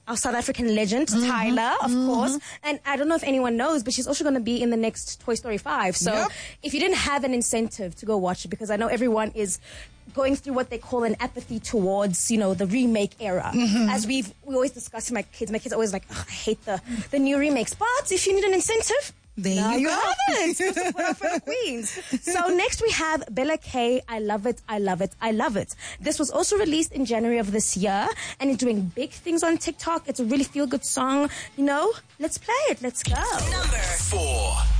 our South African legend, Tyler, of course. And I don't know if anyone knows, but she's also going to be in the next Toy Story 5. So if you didn't have an incentive to go watch it, because I know everyone is going through what they call an apathy towards, the remake era. As we always discuss with my kids are always like, I hate the new remakes. But if you need an incentive, there you have it. Support our fellow queens. So next we have Bella K, I Love It, I Love It, I Love It. This was also released in January of this year, and it's doing big things on TikTok. It's a really feel-good song. Let's play it. Let's go. Number 4.